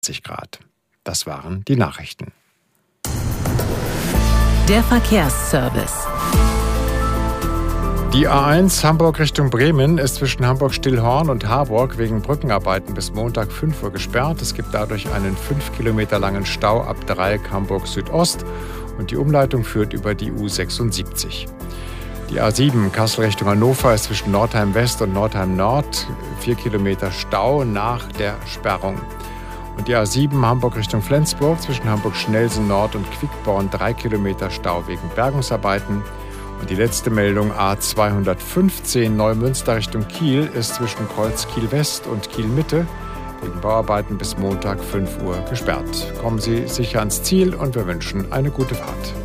Grad. Das waren die Nachrichten. Der Verkehrsservice. Die A1 Hamburg Richtung Bremen ist zwischen Hamburg-Stillhorn und Harburg wegen Brückenarbeiten bis Montag 5 Uhr gesperrt. Es gibt dadurch einen 5 Kilometer langen Stau ab Dreieck Hamburg Südost und die Umleitung führt über die U76. Die A7 Kassel Richtung Hannover ist zwischen Nordheim West und Nordheim Nord 4 Kilometer Stau nach der Sperrung. Und die A7 Hamburg Richtung Flensburg zwischen Hamburg-Schnelsen Nord und Quickborn 3 Kilometer Stau wegen Bergungsarbeiten. Und die letzte Meldung A215 Neumünster Richtung Kiel ist zwischen Kreuz Kiel West und Kiel Mitte wegen Bauarbeiten bis Montag 5 Uhr gesperrt. Kommen Sie sicher ans Ziel und wir wünschen eine gute Fahrt.